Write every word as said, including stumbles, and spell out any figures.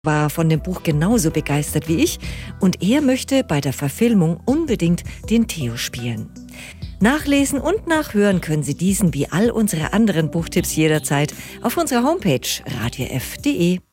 war von dem Buch genauso begeistert wie ich und er möchte bei der Verfilmung unbedingt den Theo spielen. Nachlesen und nachhören können Sie diesen wie all unsere anderen Buchtipps jederzeit auf unserer Homepage radio f punkt de.